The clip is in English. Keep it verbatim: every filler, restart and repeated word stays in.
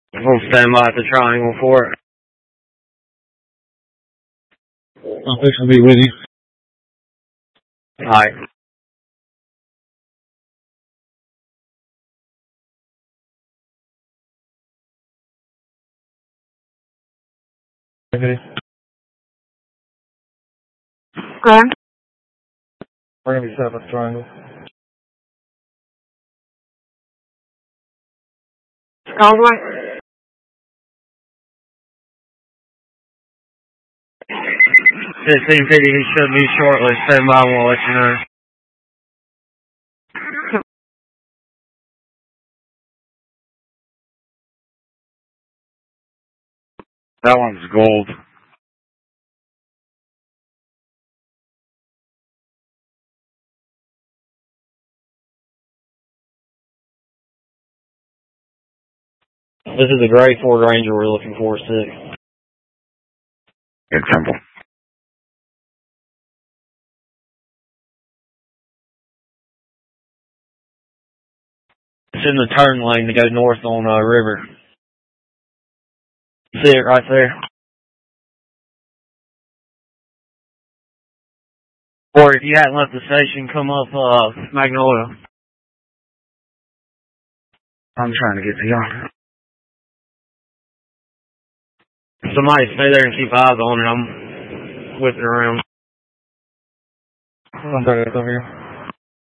We'll stand by at the triangle for it. I'm fixing to be with you. Alright. Okay. Good. We're going to be set up at the triangle. Causeway. fifteen fifty, he should be shortly. Stand by, we'll let you know. That one's gold. This is the gray Ford Ranger we're looking for, six. It's simple. It's in the turn lane to go north on uh, River. See it right there? Or if you hadn't left the station, come up uh, Magnolia. I'm trying to get to y'all. Somebody stay there and keep eyes on it. I'm whipping around. I'm back over here.